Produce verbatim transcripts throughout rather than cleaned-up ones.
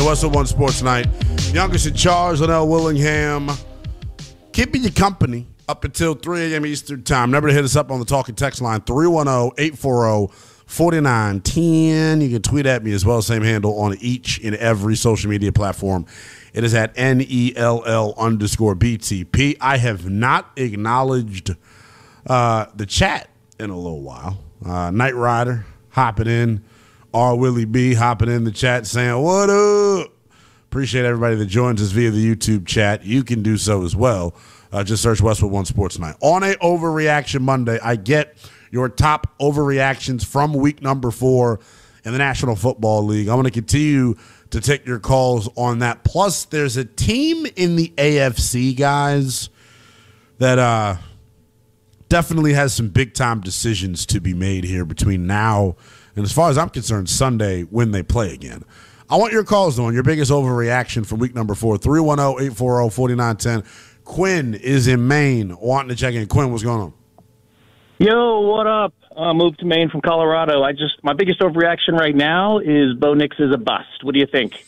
to Westwood One Sports Night. Youngest in charge, Linnell Willingham, keeping you company up until three a.m. Eastern Time. Remember to hit us up on the talking text line, three one zero, eight four zero, four nine one zero. You can tweet at me as well, same handle on each and every social media platform. It is at N E L L underscore B T P. I have not acknowledged uh, the chat in a little while. Uh, Knight Rider hopping in. R. Willie B hopping in the chat saying, what up? Appreciate everybody that joins us via the YouTube chat. You can do so as well. Uh, just search Westwood One Sports Night. On a Overreaction Monday, I get your top overreactions from week number four in the National Football League. I'm going to continue to take your calls on that. Plus, there's a team in the A F C, guys, that uh, definitely has some big-time decisions to be made here between now and, as far as I'm concerned, Sunday when they play again. I want your calls, though, on your biggest overreaction from week number four, three one zero, eight four zero, four nine one zero. Quinn is in Maine wanting to check in. Quinn, what's going on? Yo, what up? I moved to Maine from Colorado. I just my biggest overreaction right now is Bo Nix is a bust. What do you think?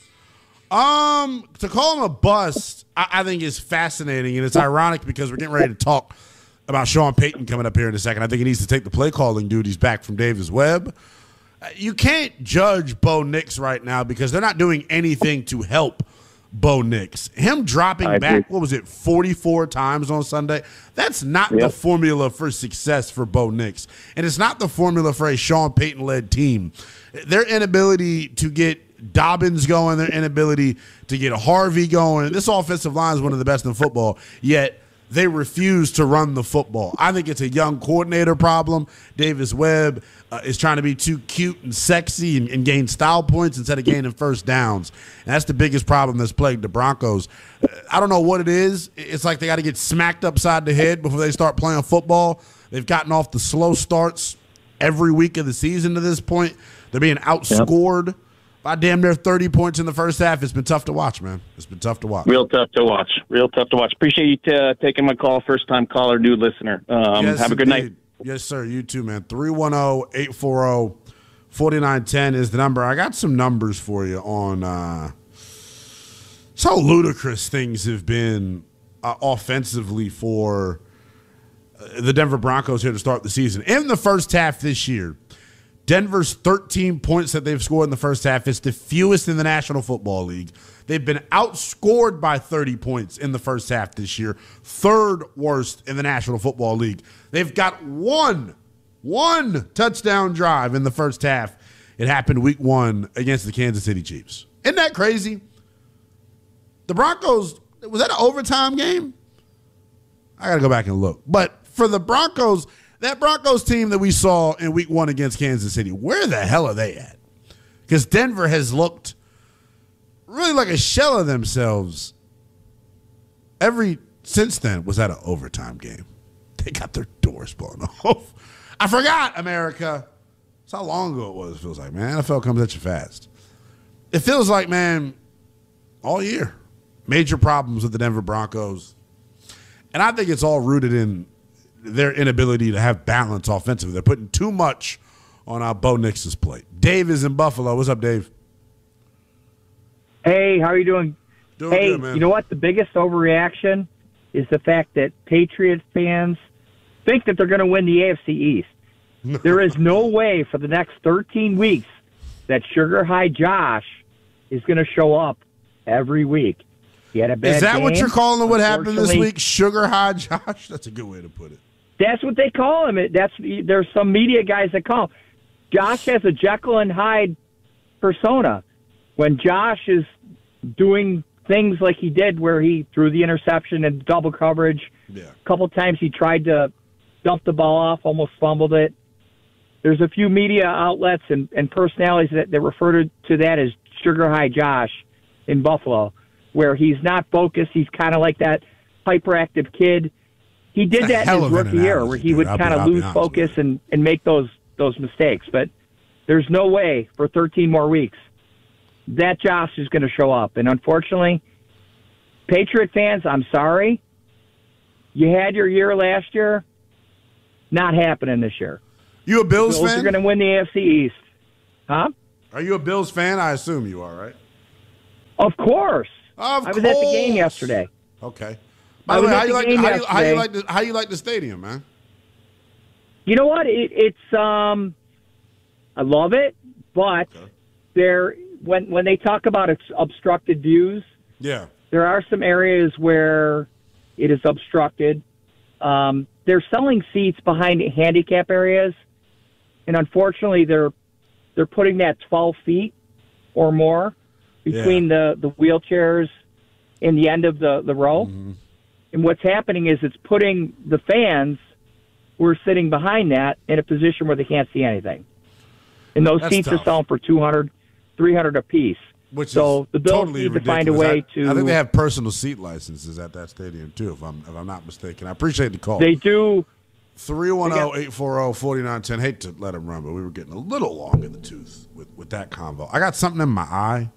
Um, to call him a bust, I, I think is fascinating, and it's ironic because we're getting ready to talk about Sean Payton coming up here in a second. I think he needs to take the play calling duties back from Davis Webb. You can't judge Bo Nix right now because they're not doing anything to help Bo Nix. Him dropping I back, agree. what was it, forty-four times on Sunday? That's not Yep. the formula for success for Bo Nix. And it's not the formula for a Sean Payton-led team. Their inability to get Dobbins going, their inability to get Harvey going. This offensive line is one of the best in football, yet they refuse to run the football. I think it's a young coordinator problem. Davis Webb uh, is trying to be too cute and sexy and, and gain style points instead of gaining first downs. And that's the biggest problem that's plagued the Broncos. Uh, I don't know what it is. It's like they got to get smacked upside the head before they start playing football. They've gotten off the slow starts every week of the season to this point. They're being outscored. Yep. By damn near thirty points in the first half. It's been tough to watch, man. It's been tough to watch. Real tough to watch. Real tough to watch. Appreciate you t- uh, taking my call. First time caller, new listener. Um, yes, have a good indeed. night. Yes, sir. You too, man. three one zero, eight four zero, four nine one zero is the number. I got some numbers for you on uh, just how ludicrous things have been uh, offensively for uh, the Denver Broncos here to start the season. In the first half this year, Denver's thirteen points that they've scored in the first half is the fewest in the National Football League. They've been outscored by thirty points in the first half this year, third worst in the National Football League. They've got one, one touchdown drive in the first half. It happened week one against the Kansas City Chiefs. Isn't that crazy? The Broncos, was that an overtime game? I got to go back and look. But for the Broncos, that Broncos team that we saw in week one against Kansas City, where the hell are they at? Because Denver has looked really like a shell of themselves every since then. Was that an overtime game? They got their doors blown off. I forgot, America. That's how long ago it was, it feels like, man. N F L comes at you fast. It feels like, man, all year. Major problems with the Denver Broncos. And I think it's all rooted in their inability to have balance offensively. They're putting too much on our Bo Nix's plate. Dave is in Buffalo. What's up, Dave? Hey, how are you doing? Doing hey, good, man. You know what? The biggest overreaction is the fact that Patriots fans think that they're going to win the A F C East. There is no way for the next thirteen weeks that Sugar High Josh is going to show up every week. He had a bad Is that game. what you're calling what happened this Unfortunately, week? Sugar High Josh? That's a good way to put it. That's what they call him. It- That's there's some media guys that call him. Josh has a Jekyll and Hyde persona. When Josh is doing things like he did where he threw the interception and double coverage, Yeah. a couple times he tried to dump the ball off, almost fumbled it. There's a few media outlets and, and personalities that, that refer to, to that as Sugar High Josh in Buffalo, where he's not focused. He's kind of like that hyperactive kid. He did That's a that in hell his of an rookie year analogy, where he dude. would I'll be- kind I'll of be lose honest focus with you. and, and make those those mistakes. But there's no way for thirteen more weeks that Josh is going to show up. And unfortunately, Patriot fans, I'm sorry. You had your year last year. Not happening this year. You a Bills, Bills fan? are going to win the A F C East. Huh? Are you a Bills fan? I assume you are, right? Of course. Of I was course. at the game yesterday. Okay. By I the was way, at how the you, like game the, how, you, how you yesterday. like the how you like the stadium, man? You know what? It, it's um, I love it, but Okay. there when when they talk about ex- obstructed views, Yeah. there are some areas where it is obstructed. Um, they're selling seats behind handicap areas, and unfortunately, they're they're putting that twelve feet or more between the, the wheelchairs and the end of the, the row. Mm-hmm. And what's happening is it's putting the fans who are sitting behind that in a position where they can't see anything. And those That's seats tough. are selling for two hundred, three hundred a piece. Which so is the Bills totally need to ridiculous. find a way I, to. I think they have personal seat licenses at that stadium too, if I'm if I'm not mistaken. I appreciate the call. They do. three one zero, eight four zero, four nine one zero. Hate to let him run, but we were getting a little long in the tooth with, with that convo. I got something in my eye.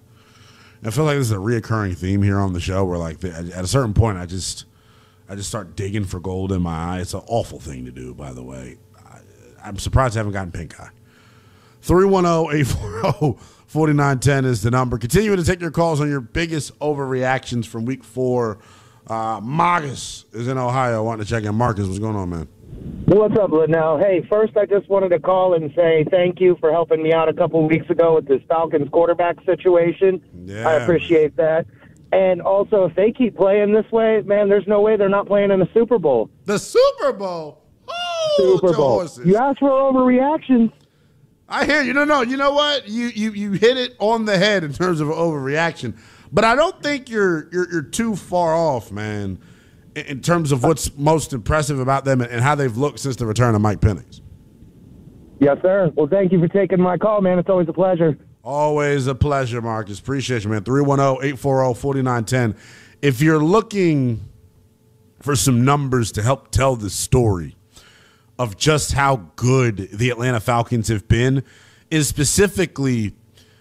I feel like this is a reoccurring theme here on the show where, like, the, at a certain point, I just I just start digging for gold in my eye. It's an awful thing to do, by the way. I, I'm surprised I haven't gotten pink eye. three one zero, eight four zero, four nine one zero is the number. Continuing to take your calls on your biggest overreactions from week four. Uh, Marcus is in Ohio wanting to check in. Marcus, what's going on, man? What's up, Linnell? Hey, first I just wanted to call and say thank you for helping me out a couple of weeks ago with this Falcons quarterback situation. Yeah, I appreciate that. And also, if they keep playing this way, man, there's no way they're not playing in the Super Bowl. The Super Bowl. Oh, Super Bowl. horses. You asked for overreactions. I hear you. No, no. You know what? You you you hit it on the head in terms of overreaction. But I don't think you're you're you're too far off, man, in, in terms of what's most impressive about them and, and how they've looked since the return of Mike Penix. Yes, sir. Well, thank you for taking my call, man. It's always a pleasure. Always a pleasure, Marcus. Appreciate you, man. three one zero, eight four zero, four nine one zero. If you're looking for some numbers to help tell the story of just how good the Atlanta Falcons have been, is specifically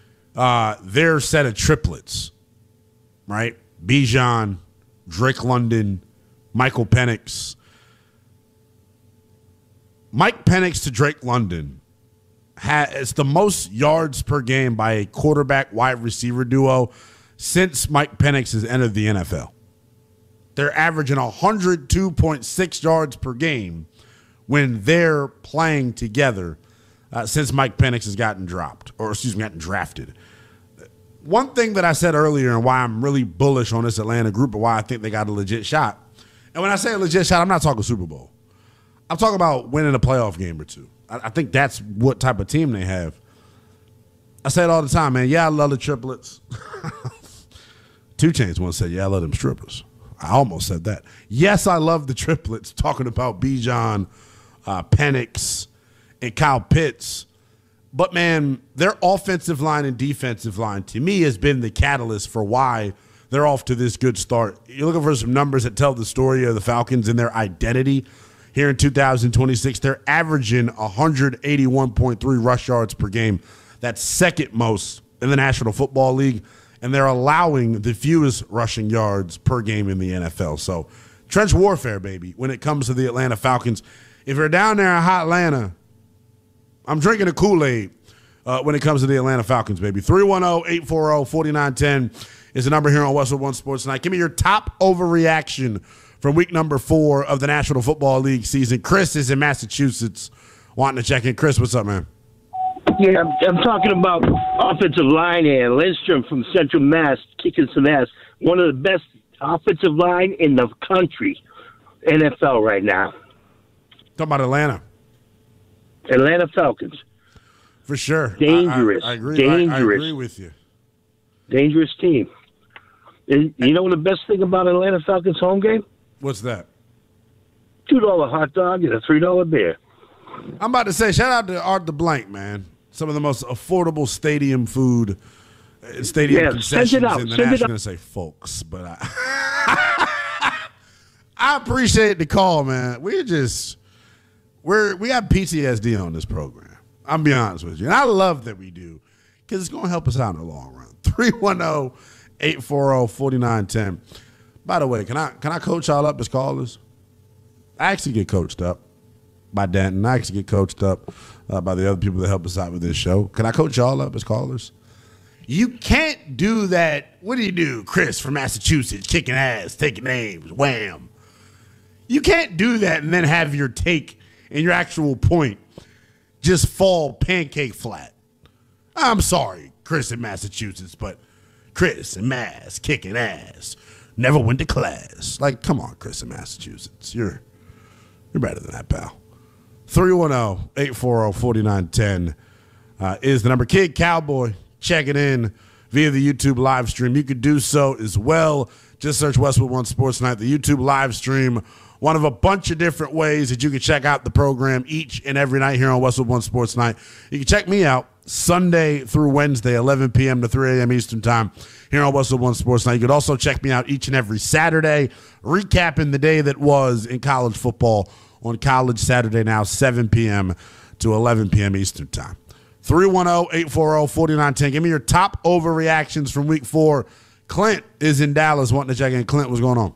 uh, their set of triplets, right? Bijan, Drake London, Michael Penix. Mike Penix to Drake London has the most yards per game by a quarterback wide receiver duo since Mike Penix has entered the N F L. They're averaging one hundred two point six yards per game when they're playing together uh, since Mike Penix has gotten dropped, or excuse me, gotten drafted. One thing that I said earlier and why I'm really bullish on this Atlanta group and why I think they got a legit shot, and when I say a legit shot, I'm not talking Super Bowl. I'm talking about winning a playoff game or two. I, I think that's what type of team they have. I say it all the time, man. Yeah, I love the triplets. Two Chainz once said, yeah, I love them strippers. I almost said that. Yes, I love the triplets, talking about Bijan, uh, Penix, and Kyle Pitts. But, man, their offensive line and defensive line, to me, has been the catalyst for why they're off to this good start. You're looking for some numbers that tell the story of the Falcons and their identity. Here in two thousand twenty-six, they're averaging one hundred eighty-one point three rush yards per game. That's second most in the National Football League. And they're allowing the fewest rushing yards per game in the N F L. So, trench warfare, baby, when it comes to the Atlanta Falcons. If you're down there in hot Atlanta, I'm drinking a Kool-Aid uh, when it comes to the Atlanta Falcons, baby. three one zero, eight four zero, four nine one zero is the number here on Westwood One Sports Tonight. Give me your top overreaction from week number four of the National Football League season. Chris is in Massachusetts wanting to check in. Chris, what's up, man? Yeah, I'm, I'm talking about offensive line here. Lindstrom from Central Mass kicking some ass. One of the best offensive line in the country, N F L right now. Talking about Atlanta. Atlanta Falcons. For sure. Dangerous. I, I, I agree. Dangerous. I, I agree with you. Dangerous team. And you know the best thing about Atlanta Falcons home game? What's that? two dollar hot dog and a three dollar beer. I'm about to say, shout out to Art the Blank, man. Some of the most affordable stadium food, uh, stadium Yeah, concessions send it out. in the Send it national. I'm out. going to say folks, but I, I appreciate the call, man. We're just, we're, we got P T S D on this program. I'll be honest with you. And I love that we do because it's going to help us out in the long run. three one zero, eight four zero, four nine one zero. By the way, can I can I coach y'all up as callers? I actually get coached up by Danton. I actually get coached up uh, by the other people that help us out with this show. Can I coach y'all up as callers? You can't do that. What do you do, Chris from Massachusetts, kicking ass, taking names, wham. You can't do that and then have your take and your actual point just fall pancake flat. I'm sorry, Chris in Massachusetts, but Chris in Mass, kicking ass, never went to class. Like, come on, Chris in Massachusetts. You're you're better than that, pal. three one zero, eight four zero, four nine one zero uh, is the number. Kid Cowboy, check it in via the YouTube live stream. You could do so as well. Just search Westwood One Sports Night, the YouTube live stream, one of a bunch of different ways that you can check out the program each and every night here on Westwood One Sports Night. You can check me out Sunday through Wednesday, eleven p.m. to three a.m. Eastern Time here on Westwood One Sports Night. You could also check me out each and every Saturday, recapping the day that was in college football on College Saturday Now, seven p.m. to eleven p.m. Eastern Time. three one zero, eight four zero, four nine one zero. Give me your top overreactions from week four. Clint is in Dallas wanting to check in. Clint, what's going on?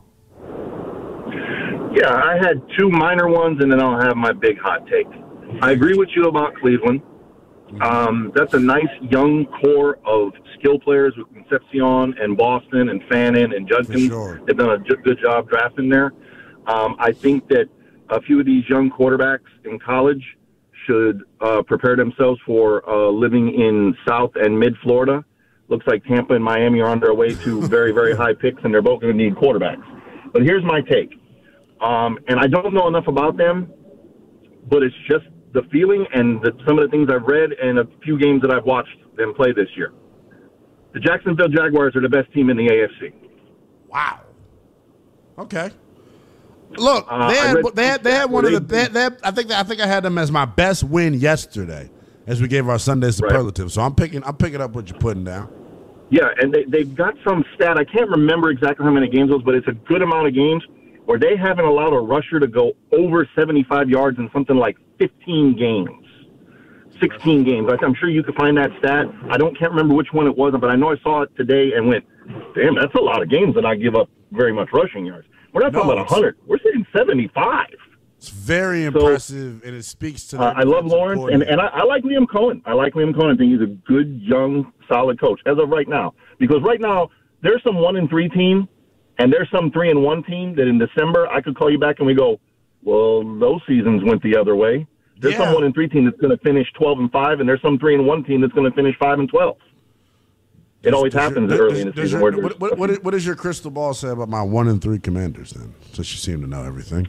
Yeah, I had two minor ones, and then I'll have my big hot take. I agree with you about Cleveland. Um, that's a nice young core of skill players with Concepcion and Boston and Fannin and Judkins. Sure. They've done a j- good job drafting there. Um, I think that a few of these young quarterbacks in college should uh, prepare themselves for uh, living in South and Mid-Florida. Looks like Tampa and Miami are on their way to very, very high picks, and they're both going to need quarterbacks. But here's my take. Um, and I don't know enough about them, but it's just the feeling and the, some of the things I've read and a few games that I've watched them play this year. The Jacksonville Jaguars are the best team in the A F C. Wow. Okay. Look, Uh, they, I had, read they, had, they had one they- of the they, they had, I think I think I had them as my best win yesterday as we gave our Sunday superlative. So I'm picking I'm picking up what you're putting down. Yeah, and they, they've got some stat. I can't remember exactly how many games it was, but it's a good amount of games where they haven't allowed a rusher to go over seventy-five yards in something like fifteen games, sixteen games. I'm sure you could find that stat. I don't can't remember which one it was, but I know I saw it today and went, damn, that's a lot of games that I give up very much rushing yards. We're not No, talking about it's- one hundred. We're saying seventy-five. It's very impressive, and it speaks to. Uh, I love Lawrence, and, and I, I like Liam Cohen. I like Liam Cohen. I think he's a good, young, solid coach as of right now. Because right now, there's some one and three team, and there's some three and one team that in December I could call you back and we go, well, those seasons went the other way. There's Yeah. some one and three team that's going to finish twelve and five, and there's some three and one team that's going to finish five and twelve. It Does- always does happens your- early in the does season. your- where what, there's- what, what, what does your crystal ball say about my one and three Commanders then? Since you seem to know everything.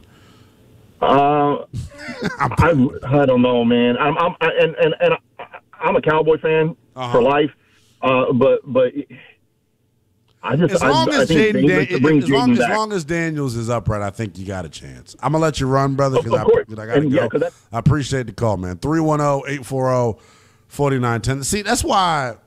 Uh, I, I don't know, man. I'm, I'm I, and and and I'm a Cowboy fan Uh-huh. for life. Uh, but but I just As long I, I as think Jaden, Davis to bring as, long, Jaden as back. long as Daniels is upright, I think you got a chance. I'm gonna let you run, brother, Of- because of I, course. 'cause I gotta And, go. yeah, 'cause that- I appreciate the call, man. three one zero, eight four zero, four nine one zero. See, that's why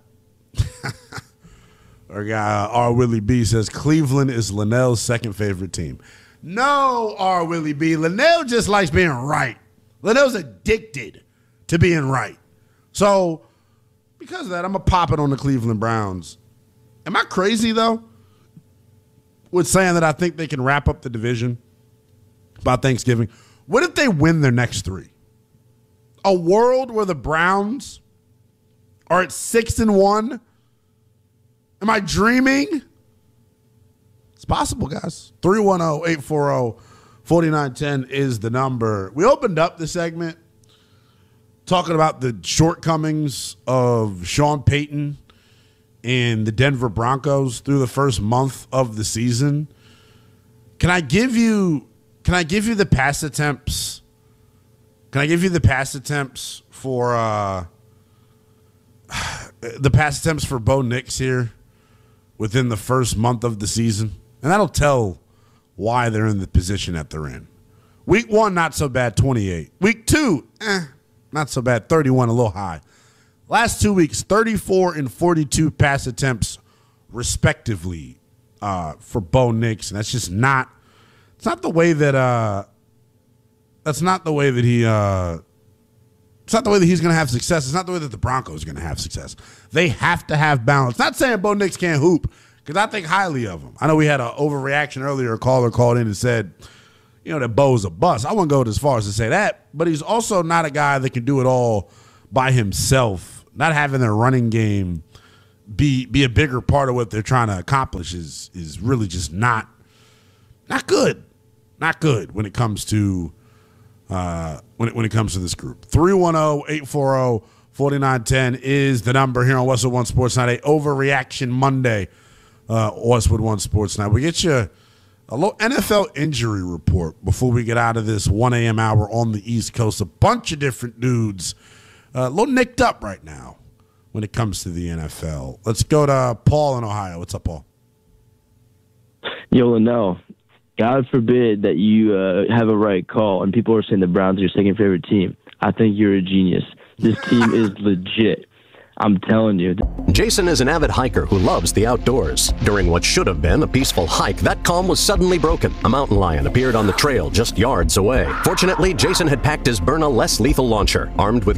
our guy R. Willie B says Cleveland is Linnell's second favorite team. No, R. Willie B. Linnell just likes being right. Linnell's addicted to being right. So because of that, I'm gonna pop it on the Cleveland Browns. Am I crazy though with saying that I think they can wrap up the division by Thanksgiving? What if they win their next three? A world where the Browns are at six and one? Am I dreaming? It's possible, guys. three one zero, eight four zero, four nine one zero is the number. We opened up the segment talking about the shortcomings of Sean Payton and the Denver Broncos through the first month of the season. Can I give you can I give you the pass attempts? Can I give you the pass attempts for uh, the pass attempts for Bo Nix here within the first month of the season? And that'll tell why they're in the position that they're in. Week one, not so bad, twenty-eight. Week two, eh, not so bad, thirty-one, a little high. Last two weeks, thirty-four and forty-two pass attempts, respectively, uh, for Bo Nix, and that's just not. It's not the way that. Uh, that's not the way that he. Uh, it's not the way that he's going to have success. It's not the way that the Broncos are going to have success. They have to have balance. Not saying Bo Nix can't hoop, because I think highly of him. I know we had an overreaction earlier. A caller called in and said, you know, that Bo's a bust. I wouldn't go as far as to say that, but he's also not a guy that can do it all by himself. Not having their running game be be a bigger part of what they're trying to accomplish is is really just not not good, not good when it comes to uh, when it when it comes to this group. three one zero, eight four zero, four nine one zero is the number here on Westwood One Sports Night. A overreaction Monday, uh, Westwood One Sports Night. We get you a little N F L injury report before we get out of this one a.m. hour on the East Coast. A bunch of different dudes uh, a little nicked up right now when it comes to the N F L. Let's go to Paul in Ohio. What's up, Paul? Yo, no. God forbid that you uh, have a right call and people are saying the Browns are your second favorite team. I think you're a genius. This team is legit. I'm telling you. Jason is an avid hiker who loves the outdoors. During what should have been a peaceful hike, that calm was suddenly broken. A mountain lion appeared on the trail just yards away. Fortunately, Jason had packed his Byrna less lethal launcher, armed with